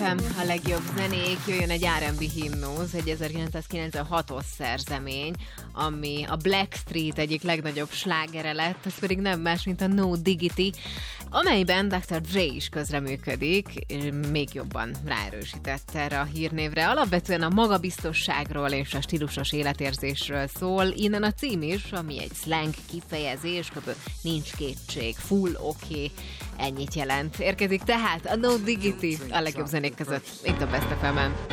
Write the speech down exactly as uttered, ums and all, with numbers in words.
em, a legjobb zenék, jöjjön egy er and bé himnusz, egy ezerkilencszázkilencvenhatos szerzemény, ami a Blackstreet egyik legnagyobb slágere lett, ez pedig nem más, mint a No Diggity, amelyben doktor Dre is közreműködik, még jobban ráerősített erre a hírnévre. Alapvetően a magabiztosságról és a stílusos életérzésről szól, innen a cím is, ami egy slang kifejezés, kb. Nincs kétség, full oké, okay, ennyit jelent. Érkezik tehát a No Diggity a legjobb zenék között, itt a Best ef emen.